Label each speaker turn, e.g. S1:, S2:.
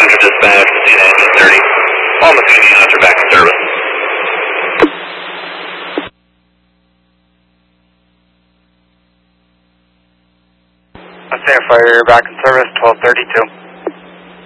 S1: Central Dispatch, Messina engine 30. All Messina units are back in service.
S2: Messina Fire, back in service, 1232.